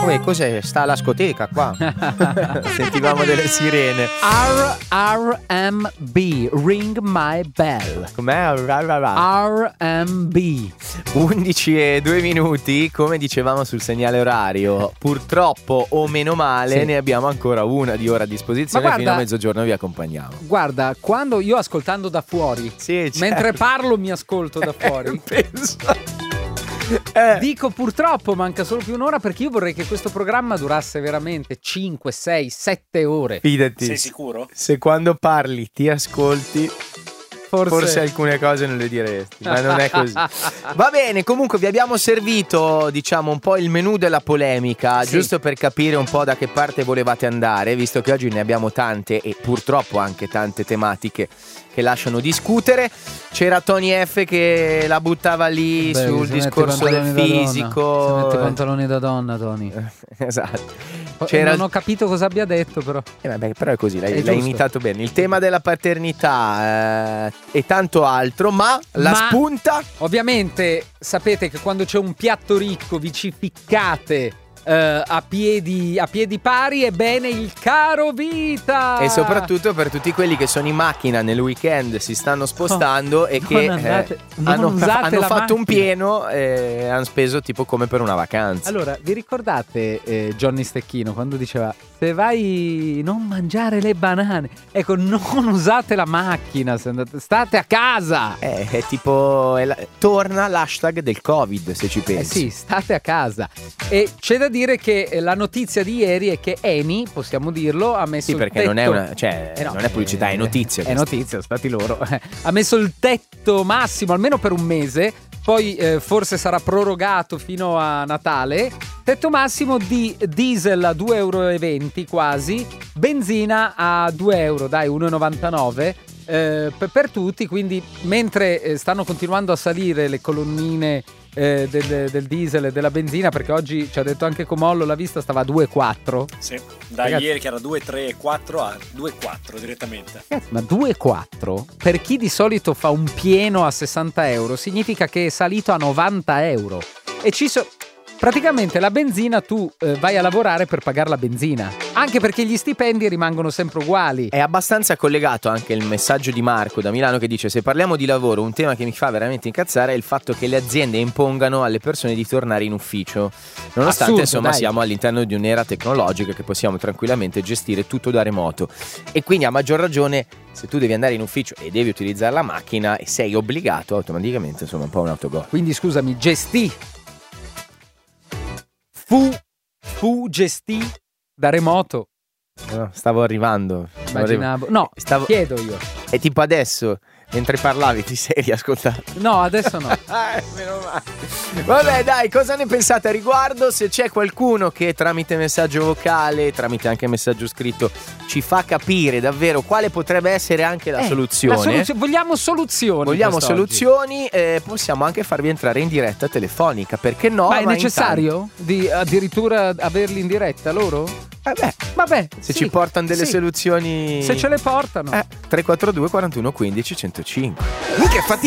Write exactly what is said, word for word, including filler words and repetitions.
Uè, cos'è? Sta alla scoteca qua. Sentivamo delle sirene. R R M B, Ring My Bell. Com'è? R M B. undici e due minuti, come dicevamo sul segnale orario. Purtroppo o meno male, sì, ne abbiamo ancora una di ora a disposizione. Guarda, fino a mezzogiorno vi accompagniamo. Guarda, quando io ascoltando da fuori, sì, certo, mentre parlo mi ascolto da fuori. Penso. Eh. Dico purtroppo manca solo più un'ora, perché io vorrei che questo programma durasse veramente cinque, sei, sette ore. Fidati. Sei sicuro? Se quando parli ti ascolti, Forse... Forse alcune cose non le diresti, ma non è così. Va bene, comunque vi abbiamo servito, diciamo, un po' il menù della polemica, sì, giusto per capire un po' da che parte volevate andare, visto che oggi ne abbiamo tante e purtroppo anche tante tematiche che lasciano discutere. C'era Tony F che la buttava lì. Beh, sul discorso del fisico. Si mette i pantaloni da donna, Tony. Esatto. C'era... Non ho capito cosa abbia detto, però. Eh, vabbè, però è così, l'hai, è l'hai imitato bene. Il tema della paternità eh, e tanto altro, ma la ma, spunta. Ovviamente sapete che quando c'è un piatto ricco vi ci ficcate Uh, a piedi a piedi pari, è bene il caro vita. E soprattutto per tutti quelli che sono in macchina nel weekend, si stanno spostando, oh, e che andate, eh, hanno, hanno fatto un pieno e hanno speso tipo come per una vacanza. Allora, vi ricordate eh, Johnny Stecchino quando diceva: se vai, non mangiare le banane? Ecco, non usate la macchina, se andate, state a casa. Eh, è tipo è la, torna l'hashtag del Covid, se ci pensi. Eh sì, state a casa. E c'è da dire che la notizia di ieri è che Eni, possiamo dirlo, ha messo sì, il perché tetto. non è una, cioè, eh no, non è pubblicità, è notizia. È notizia, stati loro. Ha messo il tetto massimo almeno per un mese, poi eh, forse sarà prorogato fino a Natale. Tetto massimo di diesel a due euro e venti quasi, benzina a due euro, dai, uno e novantanove eh, per, per tutti. Quindi mentre eh, stanno continuando a salire le colonnine Eh, del, del diesel e della benzina, perché oggi ci ha detto anche Comollo, la vista stava a due e quattro. Sì, da Ragazzi, ieri che era due, tre e quattro a due e quattro direttamente. Ragazzi, ma due e quattro per chi di solito fa un pieno a sessanta euro significa che è salito a novanta euro. E ci sono praticamente la benzina, tu eh, vai a lavorare per pagare la benzina, anche perché gli stipendi rimangono sempre uguali. È abbastanza collegato anche il messaggio di Marco da Milano che dice: se parliamo di lavoro, un tema che mi fa veramente incazzare è il fatto che le aziende impongano alle persone di tornare in ufficio, nonostante Assurdo, insomma dai. siamo all'interno di un'era tecnologica che possiamo tranquillamente gestire tutto da remoto, e quindi a maggior ragione se tu devi andare in ufficio e devi utilizzare la macchina e sei obbligato, automaticamente insomma un po' un autogol. Quindi scusami, gestì Fu, fu gestì da remoto. No, stavo arrivando. Immaginavo. No, stavo... chiedo io. E tipo adesso, mentre parlavi, ti sei riascoltato? No, adesso no. Meno male. Vabbè, dai, cosa ne pensate a riguardo? Se c'è qualcuno che tramite messaggio vocale, tramite anche messaggio scritto, ci fa capire davvero quale potrebbe essere anche la eh, soluzione. La soluzio- vogliamo soluzioni. Vogliamo soluzioni, eh, possiamo anche farvi entrare in diretta telefonica, perché no? Ma è ma necessario intanto... di addirittura averli in diretta loro? Eh beh, vabbè, se sì, ci portano delle sì. soluzioni, se ce le portano. Eh, tre quattro due quarantuno quindici centocinque. Mica è fatica.